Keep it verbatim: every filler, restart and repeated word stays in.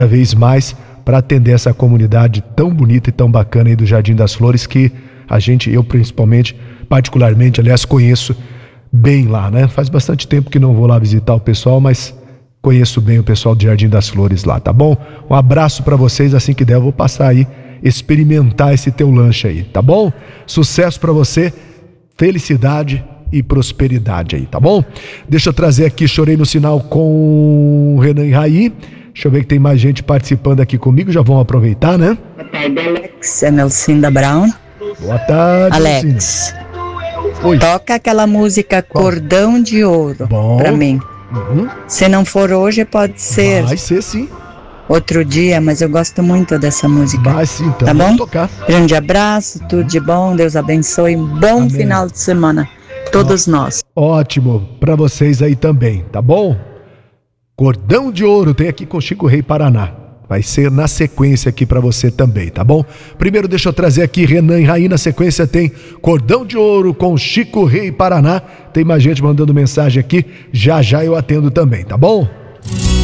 vez mais para atender essa comunidade tão bonita e tão bacana aí do Jardim das Flores, que a gente, eu principalmente, particularmente, aliás, conheço bem lá, né? Faz bastante tempo que não vou lá visitar o pessoal, mas conheço bem o pessoal do Jardim das Flores lá, tá bom? Um abraço para vocês, assim que der eu vou passar aí, experimentar esse teu lanche aí, tá bom? Sucesso para você, felicidade e prosperidade aí, tá bom? Deixa eu trazer aqui, chorei no sinal com Renan e Raí. Deixa eu ver que tem mais gente participando aqui comigo, já vamos aproveitar, né? Boa tarde, Alex. É Melcinda Brown. Boa tarde, Alex. Oi. Toca aquela música Qual? Cordão de Ouro Bom. Pra mim. Uhum. Se não for hoje, pode ser. Vai ser sim. Outro dia, mas eu gosto muito dessa música. Vai sim, então. Tá bom? Tocar. Grande abraço, tudo de bom, Deus abençoe. Bom Amém. Final de semana, todos Ó, nós. Ótimo, pra vocês aí também, tá bom? Cordão de Ouro, tem aqui com Chico Rei Paraná. Vai ser na sequência aqui pra você também, tá bom? Primeiro deixa eu trazer aqui Renan e Raí, na sequência tem Cordão de Ouro com Chico Rei Paraná. Tem mais gente mandando mensagem aqui, já já eu atendo também, tá bom?